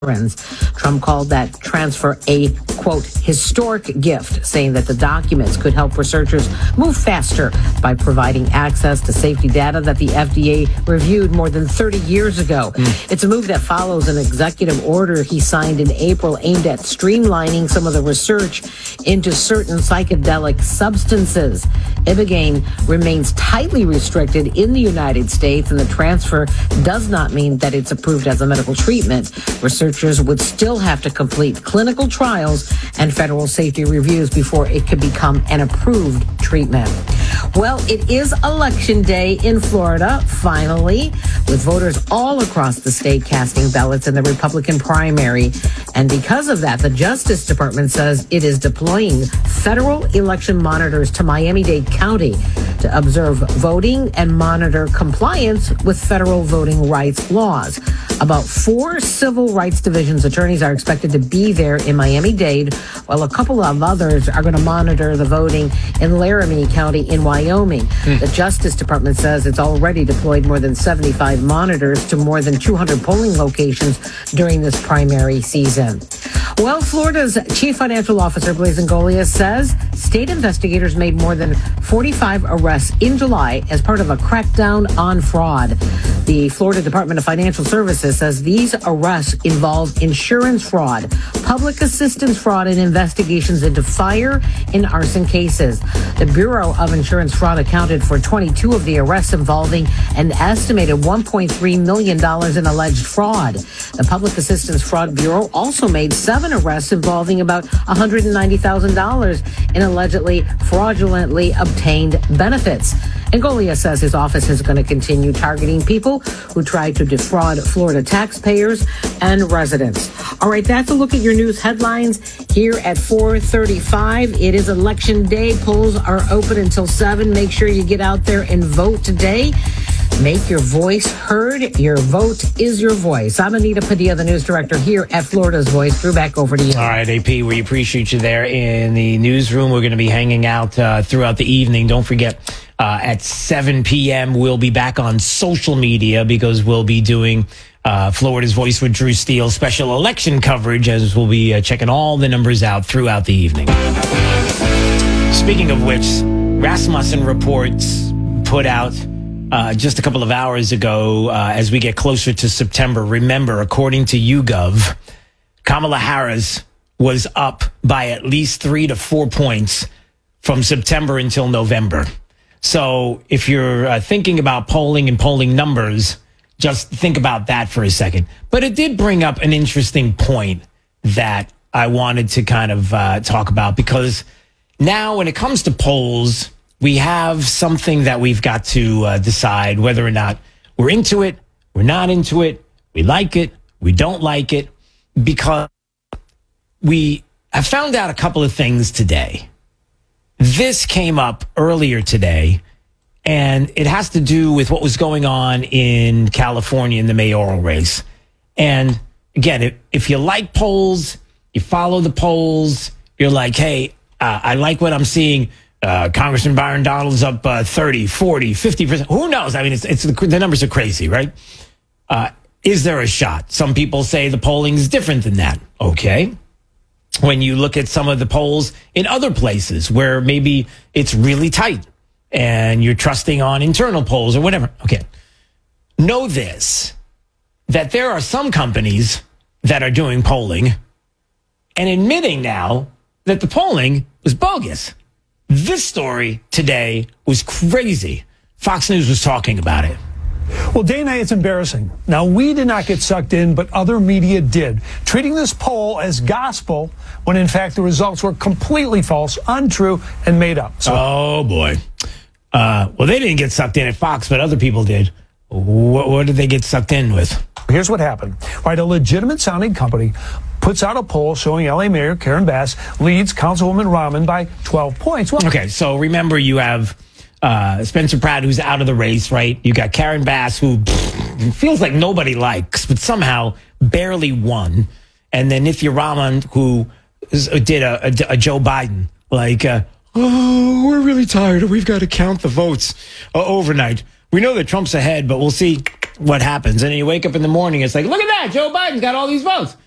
Trump called that transfer a, quote, historic gift, saying that the documents could help researchers move faster by providing access to safety data that the FDA reviewed more than 30 years ago. It's a move that follows an executive order he signed in April aimed at streamlining some of the research into certain psychedelic substances. Ibogaine remains tightly restricted in the United States, and the transfer does not mean that it's approved as a medical treatment. Researchers would still have to complete clinical trials and federal safety reviews before it could become an approved treatment. Well, it is Election Day in Florida, finally, with voters all across the state casting ballots in the Republican primary. And because of that, the Justice Department says it is deploying federal election monitors to Miami-Dade County to observe voting and monitor compliance with federal voting rights laws. About 4 civil rights divisions attorneys are expected to be there in Miami-Dade, while a couple of others are going to monitor the voting in Laramie County in Wyoming. The Justice Department says it's already deployed more than 75 monitors to more than 200 polling locations during this primary season. Well, Florida's Chief Financial Officer, Blaise Ingoglia, says state investigators made more than 45 arrests in July as part of a crackdown on fraud. The Florida Department of Financial Services says these arrests involve insurance fraud, public assistance fraud, and investigations into fire and arson cases. The Bureau of Insurance Fraud accounted for 22 of the arrests involving an estimated $1.3 million in alleged fraud. The Public Assistance Fraud Bureau also made 7 arrests involving about $190,000 in allegedly fraudulently obtained benefits. Ingoglia says his office is going to continue targeting people who try to defraud Florida taxpayers and residents. All right, that's a look at your news headlines here at 4:35. It is Election Day. Polls are open until 7. Make sure you get out there and vote today. Make your voice heard. Your vote is your voice. I'm Anita Padilla, the news director here at Florida's Voice. Drew, back over to you. All right, AP, we appreciate you there in the newsroom. We're going to be hanging out throughout the evening. Don't forget, at 7 p.m., we'll be back on social media because we'll be doing Florida's Voice with Drew Steele special election coverage, as we'll be checking all the numbers out throughout the evening. Speaking of which, Rasmussen Reports put out just a couple of hours ago, as we get closer to September. Remember, according to YouGov, Kamala Harris was up by at least 3 to 4 points from September until November. So if you're thinking about polling and polling numbers, just think about that for a second. But it did bring up an interesting point that I wanted to kind of talk about, because now when it comes to polls, we have something that we've got to decide whether or not we're into it, we're not into it, we like it, we don't like it, because we have found out a couple of things today. This came up earlier today, and it has to do with what was going on in California in the mayoral race. And again, if you like polls, you follow the polls, you're like, hey, I like what I'm seeing. Congressman Byron Donalds up 30, 40, 50%. Who knows? I mean, it's the numbers are crazy, right? Is there a shot? Some people say the polling is different than that. Okay. When you look at some of the polls in other places where maybe it's really tight and you're trusting on internal polls or whatever. Okay. Know this, that there are some companies that are doing polling and admitting now that the polling was bogus. This story today was crazy. Fox News was talking about it. Well, Dana, it's embarrassing. Now, we did not get sucked in, but other media did, treating this poll as gospel when, in fact, the results were completely false, untrue, and made up. So, oh, boy. Well, they didn't get sucked in at Fox, but other people did. What did they get sucked in with? Here's what happened. Right, a legitimate-sounding company puts out a poll showing L.A. Mayor Karen Bass leads Councilwoman Rahman by 12 points. Well, okay, so remember, you have Spencer Pratt, who's out of the race, right? You got Karen Bass, who feels like nobody likes, but somehow barely won. And then Nithya Raman, who did a Joe Biden, like, oh, we're really tired. We've got to count the votes overnight. We know that Trump's ahead, but we'll see what happens. And then you wake up in the morning, it's like, look at that, Joe Biden's got all these votes.